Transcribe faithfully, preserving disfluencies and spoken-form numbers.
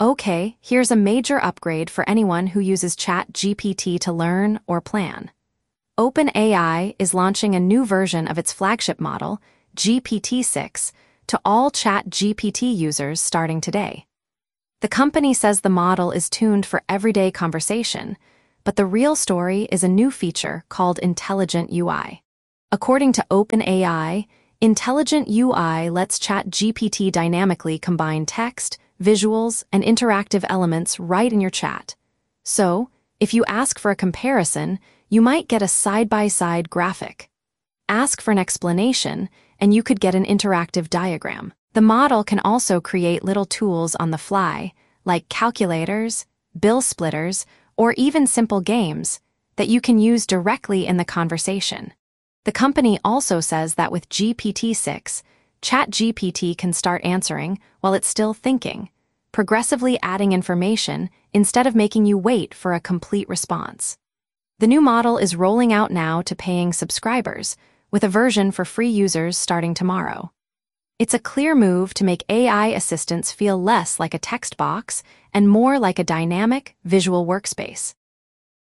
Okay, here's a major upgrade for anyone who uses ChatGPT to learn or plan. OpenAI is launching a new version of its flagship model, G P T six, to all ChatGPT users starting today. The company says the model is tuned for everyday conversation, but the real story is a new feature called Intelligent U I. According to OpenAI, Intelligent U I lets ChatGPT dynamically combine text, visuals, and interactive elements right in your chat. So, if you ask for a comparison, you might get a side-by-side graphic. Ask for an explanation, and you could get an interactive diagram. The model can also create little tools on the fly, like calculators, bill splitters, or even simple games that you can use directly in the conversation. The company also says that with G P T six, ChatGPT can start answering while it's still thinking, progressively adding information instead of making you wait for a complete response. The new model is rolling out now to paying subscribers, with a version for free users starting tomorrow. It's a clear move to make A I assistants feel less like a text box and more like a dynamic, visual workspace.